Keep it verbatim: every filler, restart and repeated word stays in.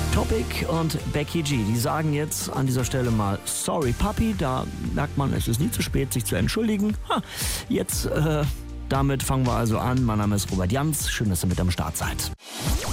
Topic und Becky G, die sagen jetzt an dieser Stelle mal Sorry Papi, da merkt man, es ist nie zu spät, sich zu entschuldigen. Ha, jetzt, äh, damit fangen wir also an. Mein Name ist Robert Jans, schön, dass ihr mit am Start seid.